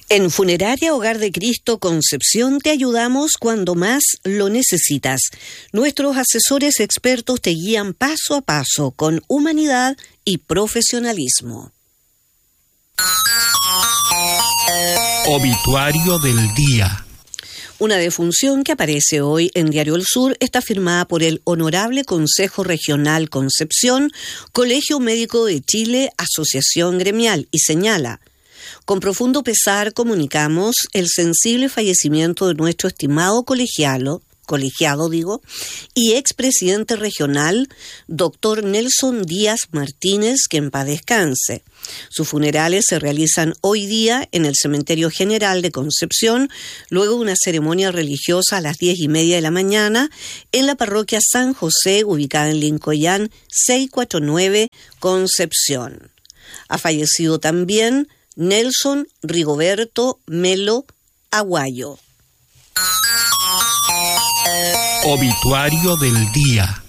En Funeraria Hogar de Cristo Concepción te ayudamos cuando más lo necesitas. Nuestros asesores expertos te guían paso a paso con humanidad y profesionalismo. Obituario del día. Una defunción que aparece hoy en Diario El Sur está firmada por el Honorable Consejo Regional Concepción, Colegio Médico de Chile, Asociación Gremial, y señala: con profundo pesar comunicamos el sensible fallecimiento de nuestro estimado colegiado y expresidente regional, doctor Nelson Díaz Martínez, que en paz descanse. Sus funerales se realizan hoy día en el Cementerio General de Concepción, luego de una ceremonia religiosa a las 10:30 de la mañana en la parroquia San José, ubicada en Lincoyán 649, Concepción. Ha fallecido también Nelson Rigoberto Melo Aguayo. Obituario del día.